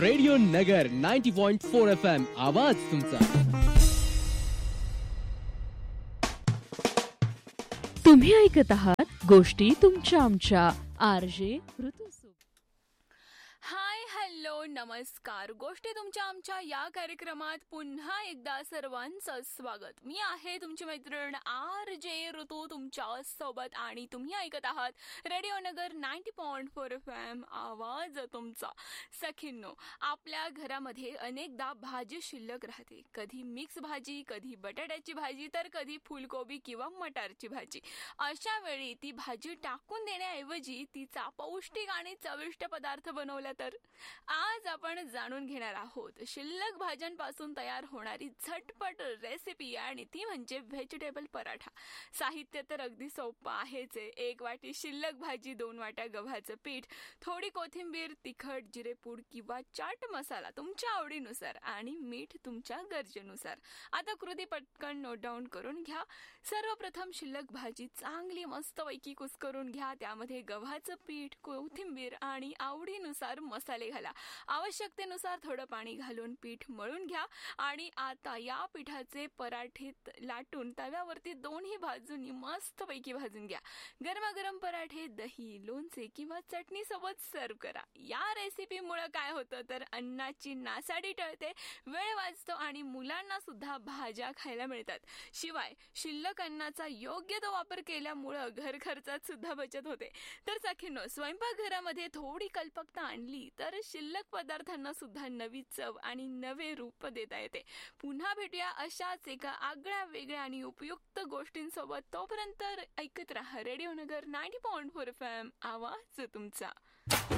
Radio नगर 90.4 FM आवाज तुमचा. तुम्ही ऐकत आहात गोष्टी तुमच्या आमच्या आरजे ऋतू. हाय हॅलो नमस्कार. गोष्टी तुमच्या आमच्या या कार्यक्रमात पुन्हा एकदा सर्वांचं स्वागत. मी आहे तुमची मैत्रीण आरजे ऋतू तुमच्या सोबत आणि तुम्ही ऐकत आहात रेडिओ नगर 90.4 FM आवाज तुमचा. सखींनो, आपल्या घरामध्ये अनेकदा भाजी शिल्लक राहते. कधी मिक्स भाजी, कधी बटाट्याची भाजी, तर कधी फुलकोबी किंवा मटारची भाजी. अशा वेळी ती भाजी टाकून देण्याऐवजी तिचा पौष्टिक आणि चविष्ट पदार्थ बनवला तर आज आपण जाणून घेणार आहोत शिल्लक भाज्यांपासून तयार होणारी झटपट रेसिपी आणि ती म्हणजे व्हेजिटेबल पराठा. साहित्य तर अगदी सोपं आहेच. 1 वाटी शिल्लक भाजी, 2 वाट्या गव्हाचं पीठ, थोडी कोथिंबीर, तिखट, जिरेपूड किंवा चाट मसाला तुमच्या आवडीनुसार आणि मीठ तुमच्या गरजेनुसार. आता कृती पटकन नोट डाऊन करून घ्या. सर्वप्रथम शिल्लक भाजी चांगली मस्तपैकी कुस्करून घ्या. त्यामध्ये गव्हाचं पीठ, कोथिंबीर आणि आवडीनुसार मसाले घाला. आवश्यकतेनुसार थोडं पाणी घालून पीठ मळून घ्या. आणि आता या पिठाचे पराठे लाटून तव्यावरती दोन्ही बाजूंनी मस्तपैकी भाजून घ्या. गरमागरम पराठे दही, लोणचे किंवा चटणी सोबत सर्व करा. या रेसिपीमुळे काय होतं तर अन्नाची नासाडी टळते, वेळ वाचतो आणि मुलांना सुद्धा भाज्या खायला मिळतात. शिवाय शिल्लक अन्नाचा योग्य तो वापर केल्यामुळं घर खर्चात सुद्धा बचत होते. तर सखींनो, स्वयंपाकघरामध्ये थोडी कल्पकता आणली तर शिल्लक पदार्थांना सुद्धा नवी चव आणि नवे रूप देता येते. पुन्हा भेटूया अशाच एका आगळ्या वेगळ्या आणि उपयुक्त गोष्टींसोबत. तोपर्यंत ऐकत राहा रेडिओ नगर 90.4 FM आवाज तुमचा.